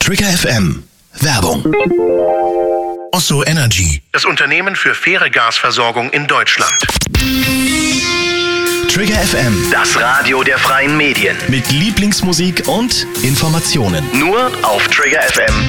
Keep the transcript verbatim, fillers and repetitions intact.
Trigger F M. Werbung. Osso Energy. Das Unternehmen für faire Gasversorgung in Deutschland. Trigger F M. Das Radio der freien Medien. Mit Lieblingsmusik und Informationen. Nur auf Trigger F M.